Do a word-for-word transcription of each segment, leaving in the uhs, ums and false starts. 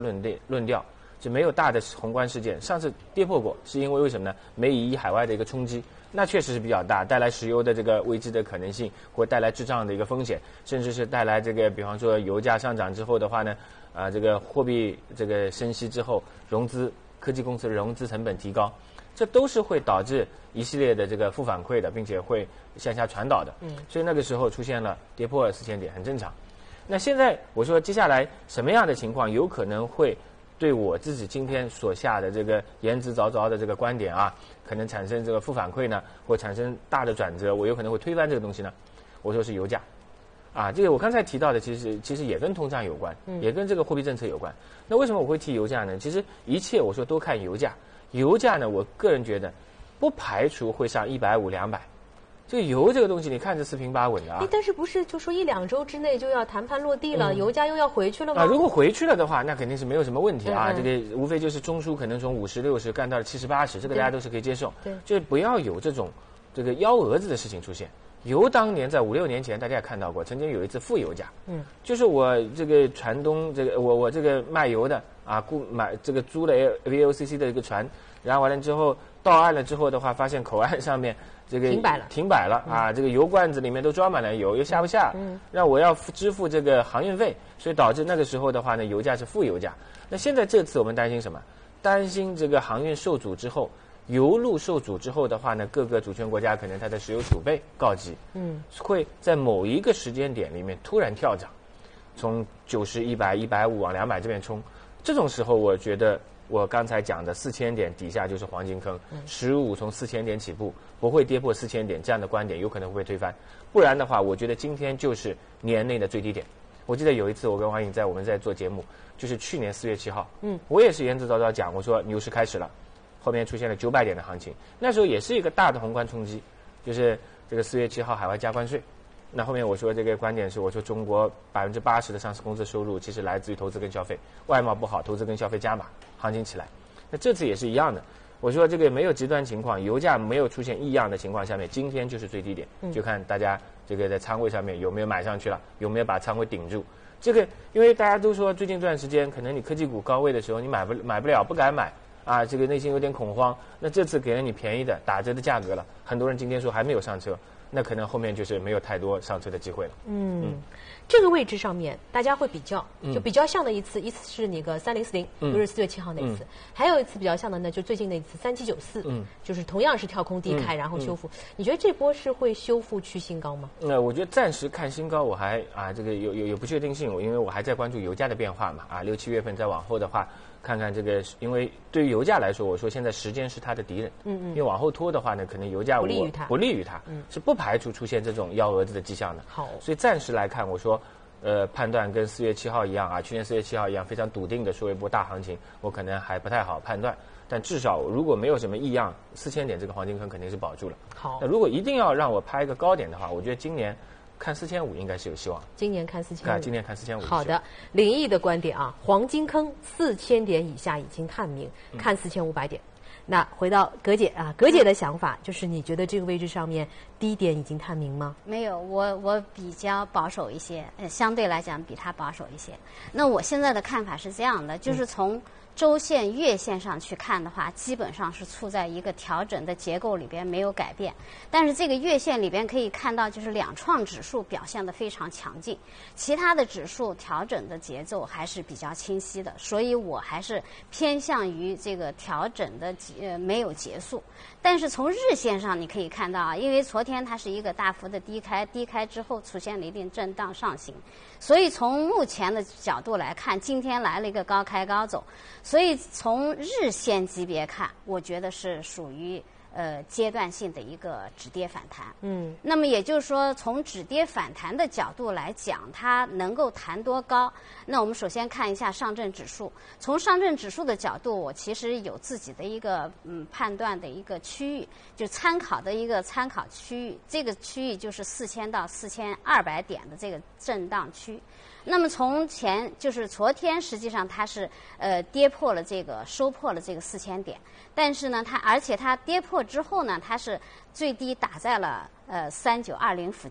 论论论调，就没有大的宏观事件。上次跌破过，是因为为什么呢？美以一海外的一个冲击，那确实是比较大，带来石油的这个危机的可能性，或带来滞胀的一个风险，甚至是带来这个，比方说油价上涨之后的话呢，啊、呃，这个货币这个升息之后，融资科技公司的融资成本提高，这都是会导致一系列的这个负反馈的，并且会向下传导的。嗯，所以那个时候出现了跌破四千点，很正常。那现在我说接下来什么样的情况有可能会对我自己今天所下的这个言之凿凿的这个观点啊，可能产生这个负反馈呢，或产生大的转折，我有可能会推翻这个东西呢？我说是油价，啊，这个我刚才提到的，其实其实也跟通胀有关，也跟这个货币政策有关。那为什么我会提油价呢？其实一切我说都看油价，油价呢，我个人觉得不排除会上一百五、两百。这个油这个东西，你看着四平八稳的啊。 但是不是就说一两周之内就要谈判落地了，嗯、油价又要回去了吗？ 啊，如果回去了的话，那肯定是没有什么问题啊。 嗯、 这个无非就是中枢可能从五十六十干到了七十八十，这个大家都是可以接受。 对， 就是不要有这种这个幺蛾子的事情出现。油当年在五六年前，大家也看到过，曾经有一次负油价。嗯，就是我这个船东，这个我我这个卖油的啊，雇买这个租了 V O C C 的一个船，然后完了之后到岸了之后的话，发现口岸上面。这个停摆了， 停摆了啊！这个油罐子里面都装满了油，又下不下，嗯，让我要支付这个航运费，所以导致那个时候的话呢，油价是负油价。那现在这次我们担心什么？担心这个航运受阻之后，油路受阻之后的话呢，各个主权国家可能它的石油储备告急，嗯，会在某一个时间点里面突然跳涨，从九十、一百、一百五往两百这边冲。这种时候，我觉得。我刚才讲的四千点底下就是黄金坑，十五从四千点起步，不会跌破四千点，这样的观点有可能会被推翻。不然的话，我觉得今天就是年内的最低点。我记得有一次我跟王颖在我们在做节目，就是去年四月七号，嗯，我也是言之凿凿讲，我说牛市开始了，后面出现了九百点的行情，那时候也是一个大的宏观冲击，就是这个四月七号海外加关税。那后面我说这个观点是，我说中国百分之八十的上市公司收入其实来自于投资跟消费，外贸不好，投资跟消费加码，行情起来。那这次也是一样的，我说这个没有极端情况，油价没有出现异样的情况下面，今天就是最低点，就看大家这个在仓位上面有没有买上去了，有没有把仓位顶住。这个因为大家都说最近这段时间可能你科技股高位的时候你买不买不了，不敢买啊，这个内心有点恐慌。那这次给了你便宜的打折的价格了，很多人今天说还没有上车。那可能后面就是没有太多上车的机会了。 嗯，嗯这个位置上面大家会比较，就比较像的一次，嗯、一次是那个三零四零，就是四月七号那次，嗯、还有一次比较像的呢，就最近那次三七九四，嗯，就是同样是跳空低开，嗯、然后修复。嗯、你觉得这波是会修复去新高吗？ 那、呃、我觉得暂时看新高，我还啊这个有有有不确定性，因为我还在关注油价的变化嘛，啊六七月份再往后的话。看看这个，因为对于油价来说，我说现在时间是它的敌人，嗯嗯，因为往后拖的话呢，可能油价不利于它， 不利于它，嗯，是不排除出现这种幺蛾子的迹象的。 好， 所以暂时来看，我说，呃，判断跟四月七号一样啊，去年四月七号一样，非常笃定的说一波大行情，我可能还不太好判断。但至少如果没有什么异样，四千点这个黄金坑肯定是保住了。 好， 那如果一定要让我拍一个高点的话，我觉得今年。看四千五应该是有希望。 今年看四千五， 今年看四千五。 好的，林毅的观点啊，黄金坑四千点以下已经探明，看四千五百点。嗯、那回到葛姐啊，葛姐的想法就是，你觉得这个位置上面低点已经探明吗？ 没有，我我比较保守一些，呃，相对来讲比他保守一些。那我现在的看法是这样的，就是从。嗯周线、月线上去看的话，基本上是处在一个调整的结构里边，没有改变。但是这个月线里边可以看到，就是两创指数表现得非常强劲，其他的指数调整的节奏还是比较清晰的。所以我还是偏向于这个调整的呃没有结束。但是从日线上你可以看到啊，因为昨天它是一个大幅的低开，低开之后出现了一定震荡上行，所以从目前的角度来看，今天来了一个高开高走。所以从日线级别看，我觉得是属于呃阶段性的一个止跌反弹。嗯，那么也就是说，从止跌反弹的角度来讲，它能够弹多高？那我们首先看一下上证指数。从上证指数的角度，我其实有自己的一个嗯判断的一个区域，就参考的一个参考区域。这个区域就是四千到四千二百点的这个震荡区。那么从前就是昨天，实际上它是呃跌破了这个收破了这个四千点，但是呢，它而且它跌破之后呢，它是最低打在了呃三九二零附近，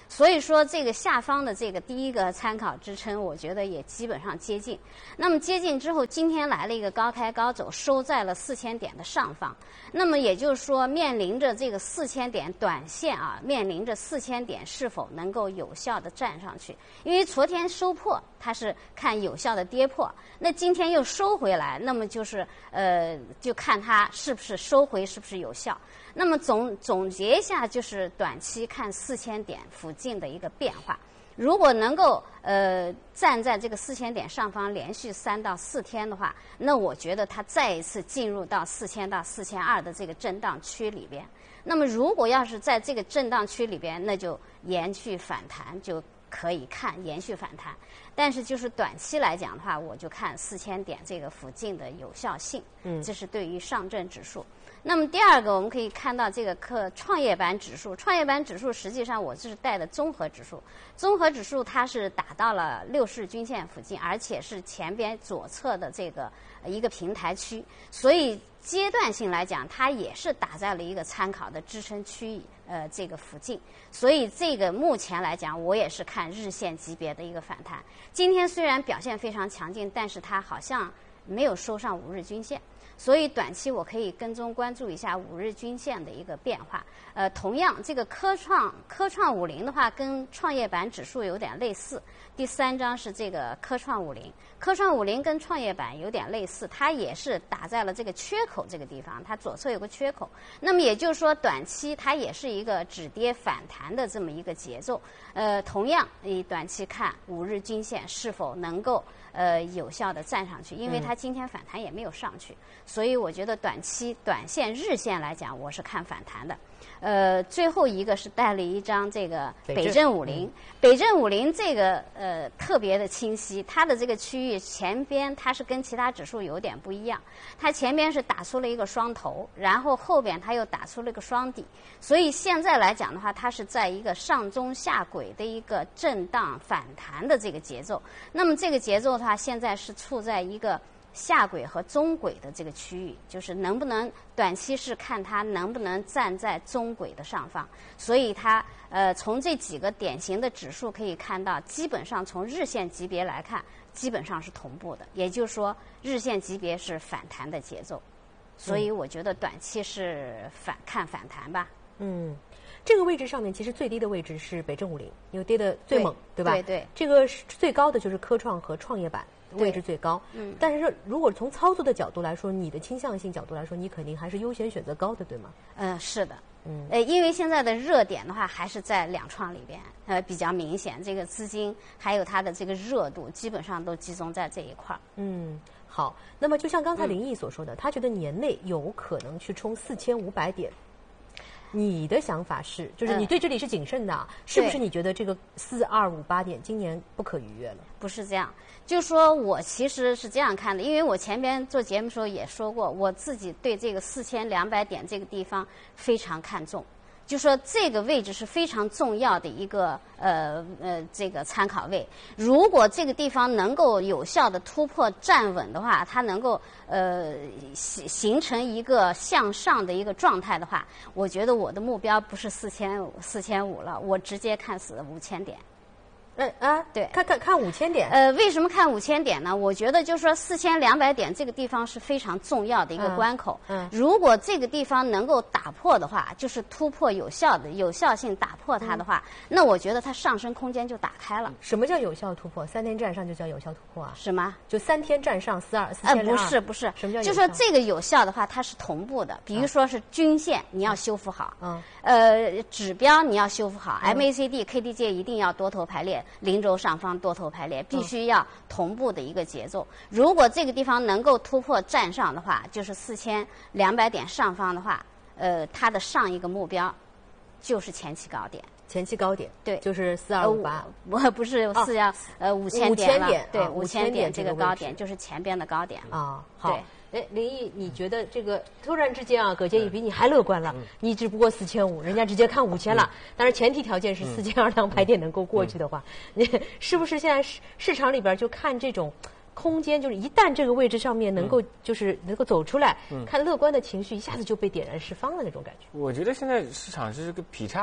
所以说这个下方的这个第一个参考支撑，我觉得也基本上接近。那么接近之后，今天来了一个高开高走，收在了四千点的上方。那么也就是说，面临着这个四千点短线啊，面临着四千点是否能够有效的站上去？因为昨天收破，它是看有效的跌破，那今天又收回来，那么就是呃，就看它是不是收回是不是有效。那么总总结一下，就是短期看四千点附近的一个变化。如果能够呃站在这个四千点上方连续三到四天的话，那我觉得它再一次进入到四千到四千二的这个震荡区里边。那么如果要是在这个震荡区里边，那就延续反弹就可以看延续反弹。但是就是短期来讲的话，我就看四千点这个附近的有效性。嗯，这是对于上证指数。那么第二个，我们可以看到这个科创业板指数，创业板指数实际上我这是带的综合指数，综合指数它是打到了六十日均线附近，而且是前边左侧的这个一个平台区，所以阶段性来讲，它也是打在了一个参考的支撑区域呃这个附近，所以这个目前来讲，我也是看日线级别的一个反弹。今天虽然表现非常强劲，但是它好像没有收上五日均线。所以短期我可以跟踪关注一下五日均线的一个变化。呃，同样这个科创科创五零的话，跟创业板指数有点类似。第三张是这个科创五零，科创五零跟创业板有点类似，它也是打在了这个缺口这个地方，它左侧有个缺口。那么也就是说，短期它也是一个止跌反弹的这么一个节奏。呃，同样以短期看五日均线是否能够呃有效的站上去，因为它今天反弹也没有上去。所以我觉得短期、短线、日线来讲，我是看反弹的。呃，最后一个是带了一张这个北证五零，北证五零这个呃特别的清晰，它的这个区域前边它是跟其他指数有点不一样，它前边是打出了一个双头，然后后边它又打出了一个双底，所以现在来讲的话，它是在一个上中下轨的一个震荡反弹的这个节奏。那么这个节奏的话，现在是处在一个下轨和中轨的这个区域，就是能不能短期是看它能不能站在中轨的上方，所以它呃从这几个典型的指数可以看到，基本上从日线级别来看，基本上是同步的，也就是说日线级别是反弹的节奏，所以我觉得短期是反看反弹吧。 嗯，这个位置上面其实最低的位置是北证五零，因为跌得最猛， 对, 对吧？ 对对， 这个是最高的就是科创和创业板。位置最高，嗯，但是说如果从操作的角度来说，你的倾向性角度来说，你肯定还是优先选择高的，对吗？ 嗯、呃，是的，嗯，呃，因为现在的热点的话，还是在两创里边，呃，比较明显，这个资金还有它的这个热度，基本上都集中在这一块儿。 嗯，好，那么就像刚才林毅所说的，嗯、他觉得年内有可能去冲四千五百点。你的想法是，就是你对这里是谨慎的、啊，嗯、是不是？你觉得这个四二五八点今年不可逾越了？ 不是这样，就说我其实是这样看的，因为我前边做节目的时候也说过，我自己对这个四千两百点这个地方非常看重。就说这个位置是非常重要的一个呃呃这个参考位，如果这个地方能够有效的突破站稳的话，它能够呃形形成一个向上的一个状态的话，我觉得我的目标不是四千五四千五了，我直接看死五千点。 呃啊， 对， 看看看五千点。 呃，为什么看五千点呢？我觉得就是说四千两百点这个地方是非常重要的一个关口。嗯，嗯如果这个地方能够打破的话，就是突破有效的有效性打破它的话，嗯、那我觉得它上升空间就打开了。 什么叫有效突破？三天站上就叫有效突破啊？ 什么？ 就三天站上四二四千两。 呃，不是不是。 什么叫有效？ 就说这个有效的话，它是同步的。比如说是均线，你要修复好。嗯。呃，指标你要修复好、嗯、，M A C D、K D J 一定要多头排列，零轴上方。多头排列必须要同步的一个节奏。如果这个地方能够突破站上的话，就是四千两百点上方的话，呃，它的上一个目标就是前期高点。 前期高点对， 就是四二五八。 我不是四幺、哦、呃五千点了，对五千点这个高点就是前边的高点了。 啊，好。哎，林毅，你觉得这个突然之间啊，葛杰宇比你还乐观了？嗯、你只不过四千五，人家直接看五千了。但是前提条件是四千二两百点能够过去的话，嗯嗯、是不是现在市市场里边就看这种空间，就是一旦这个位置上面能够、嗯、就是能够走出来，嗯、看乐观的情绪一下子就被点燃释放了那种感觉？ 我觉得现在市场是个劈叉的。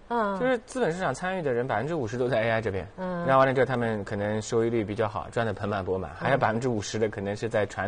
嗯， 就是资本市场参与的人百分之五十都在 A I 这边，嗯，然后完了之后他们可能收益率比较好，赚得盆满钵满，还有百分之五十的可能是在传